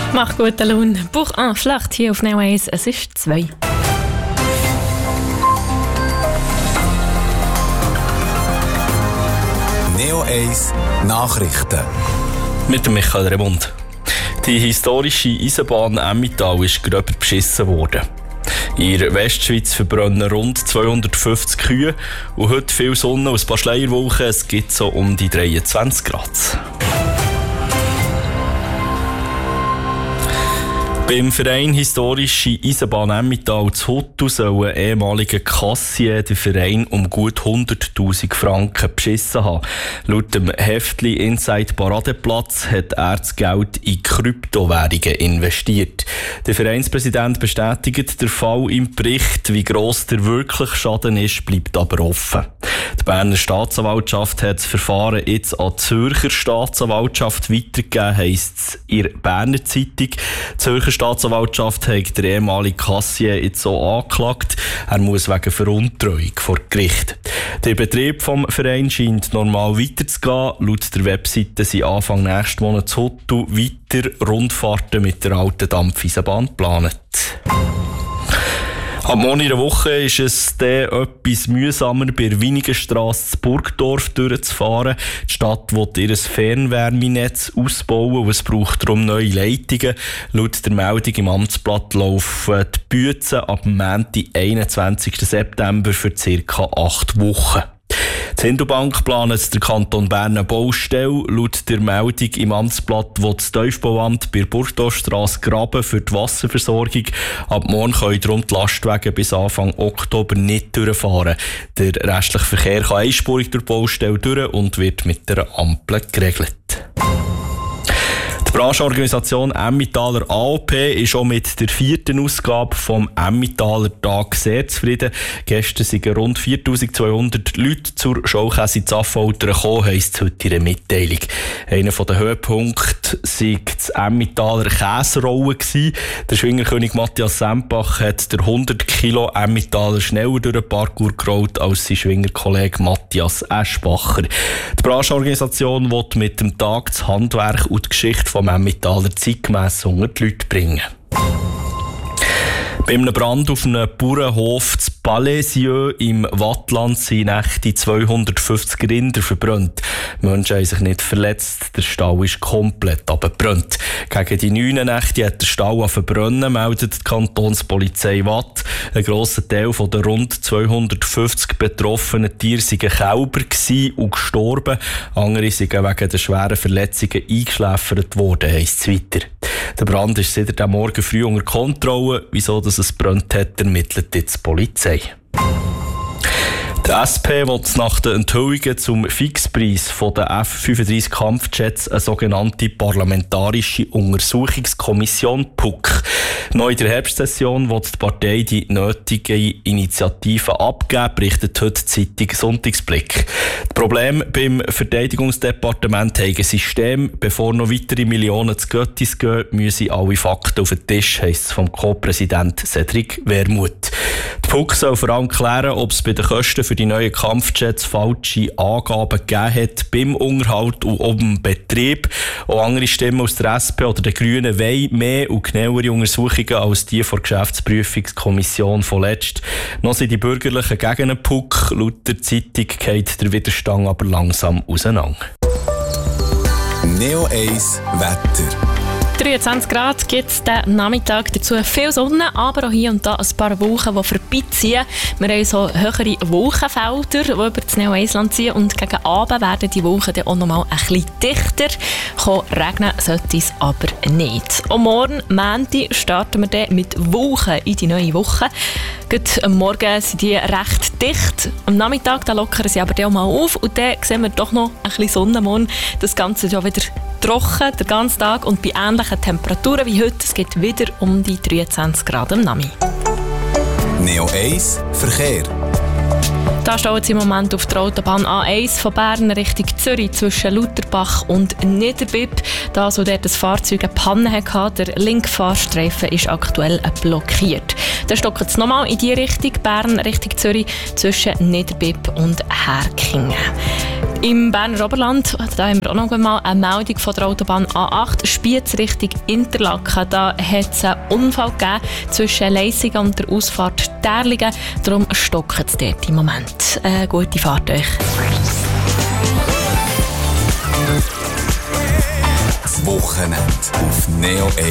Mach gute Laune. Buch an, Schlacht hier auf Neo 1. Es ist 2. Neo 1 Nachrichten. Mit dem Michael Remund. Die historische Eisenbahn Emmental ist gröber beschissen worden. In der Westschweiz verbrennen rund 250 Kühe und heute viel Sonne und ein paar Schleierwolken. Es gibt so um die 23 Grad. Beim Verein Historische Eisenbahn Emmental zu Huttu soll ein ehemaliger Kassier den Verein um gut 100'000 Franken beschissen haben. Laut dem Heftli Inside Paradeplatz hat er das Geld in Kryptowährungen investiert. Der Vereinspräsident bestätigt den Fall im Bericht. Wie gross der wirkliche Schaden ist, bleibt aber offen. Die Berner Staatsanwaltschaft hat das Verfahren jetzt an die Zürcher Staatsanwaltschaft weitergegeben, heisst es in der Berner Zeitung. Die Zürcher Staatsanwaltschaft hat den ehemaligen Kassier jetzt so angeklagt. Er muss wegen Veruntreuung vor Gericht. Der Betrieb vom Verein scheint normal weiterzugehen. Laut der Webseite sind Anfang nächsten Monat zu Huttu weiter Rundfahrten mit der alten Dampfeisenbahn geplant. Ab morgen in der Woche ist es dann etwas mühsamer, bei der Winigenstrasse zu Burgdorf durchzufahren. Die Stadt will ihr Fernwärmenetz ausbauen und es braucht darum neue Leitungen. Laut der Meldung im Amtsblatt laufen die Büzen ab dem Montag, 21. September für ca. 8 Wochen. Die Hindubank plant der Kanton Bern eine Baustelle. Laut der Meldung im Amtsblatt will das Tiefbauamt bei der Burgdorfstrasse graben für die Wasserversorgung. Ab morgen können darum die Lastwagen bis Anfang Oktober nicht durchfahren. Der restliche Verkehr kann einspurig durch die Baustelle durch und wird mit der Ampel geregelt. Die Branchenorganisation Emmentaler AOP ist auch mit der 4. Ausgabe vom Emmentaler Tag sehr zufrieden. Gestern sind rund 4200 Leute zur Schaukäse in Affoltern gekommen, heisst es heute in einer Mitteilung. Einer der Höhepunkte war das Emmentaler Käserollen. Der Schwingerkönig Matthias Sempach hat der 100 Kilo Emmentaler schneller durch den Parkour gerollt als sein Schwingerkollege Matthias Eschbacher. Die Branchenorganisation will mit dem Tag das Handwerk und die Geschichte vom Emmentaler zeitgemäss unter die Leute bringen. Bei einem Brand auf einem Bauernhof zu Palaisieux im Wattland sind nächte 250 Rinder verbrannt. Menschen haben sich nicht verletzt, der Stall ist komplett abgebrannt. Gegen die 9 Nächte hat der Stall verbrennen, meldet die Kantonspolizei Watt. Ein grosser Teil von den rund 250 betroffenen Tieren waren Kälber und gestorben. Andere sind wegen der schweren Verletzungen eingeschläfert worden, heisst es weiter. Der Brand ist seit dem Morgen früh unter Kontrolle. Wieso dass es brennt hat, ermittelt jetzt die Polizei. Die SP will nach den Enthüllungen zum Fixpreis der F-35 Kampfjets eine sogenannte parlamentarische Untersuchungskommission PUC. Neu in der Herbstsession will die Partei die nötigen Initiativen abgeben, berichtet heute die Zeitung Sonntagsblick. Das Problem beim Verteidigungsdepartement haben ein System. Bevor noch weitere Millionen zu Göttis gehen, müssen alle Fakten auf den Tisch, heisst es vom Co-Präsident Cedric Wermuth. Die PUC soll vor allem klären, ob es bei den Kosten für die neuen Kampfjets falsche Angaben gegeben hat beim Unterhalt und auch beim Betrieb. Auch andere Stimmen aus der SP oder den Grünen wollen mehr und genauere Untersuchungen als die von der Geschäftsprüfungskommission von letzt. Noch sind die Bürgerlichen gegen einen PUC. Laut der Zeitung geht der Widerstand aber langsam auseinander. Neo 1 Wetter. 23 Grad gibt es den Nachmittag, dazu viel Sonne, aber auch hier und da ein paar Wolken, die vorbeiziehen. Wir haben so höhere Wolkenfelder, die über das Neo-1-Land ziehen und gegen Abend werden die Wolken dann auch noch mal ein bisschen dichter. Regnen sollte es aber nicht. Am Morgen, Montag, starten wir dann mit Wolken in die neue Woche. Gut, am Morgen sind die recht dicht. Am Nachmittag da lockern sie aber dann auch mal auf und dann sehen wir doch noch ein bisschen Sonne morgen. Das Ganze ist ja wieder trocken, den ganzen Tag und bei ähnlichen Temperaturen wie heute. Es geht wieder um die 23 Grad am Nachmittag. Neo 1 Verkehr. Da staut es im Moment auf der Autobahn A1 von Bern Richtung Zürich zwischen Lutherbach und Niederbipp. Da so dort das Fahrzeug eine Panne hatte, der linke Fahrstreifen ist aktuell blockiert. Dann stockt es nochmal in die Richtung, Bern Richtung Zürich zwischen Niederbipp und Herkingen. Im Berner Oberland, da haben wir auch noch einmal eine Meldung von der Autobahn A8, Spiez Richtung Interlaken. Da hat es einen Unfall gegeben zwischen Leissigen und der Ausfahrt Därligen. Darum stockt es dort im Moment. Gute Fahrt euch. Das Wochenende auf Neo 1.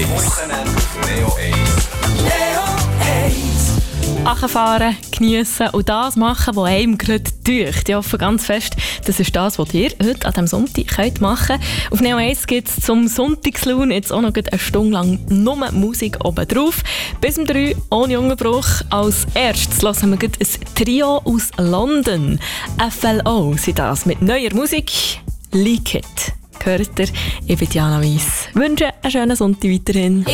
Fahren, geniessen und das machen, was einem gerade tut. Ich hoffe ganz fest, das ist das, was ihr heute an diesem Sonntag könnt machen könnt. Auf Neo 1 gibt es zum Sonntagslaune jetzt auch noch eine Stunde lang nur Musik oben drauf. Bis um 3 ohne Unterbruch. Als erstes hören wir ein Trio aus London. FLO sind das mit neuer Musik. Like It. Hört ihr? Ich bin Diana Weiss. Wünsche einen schönen Sonntag weiterhin.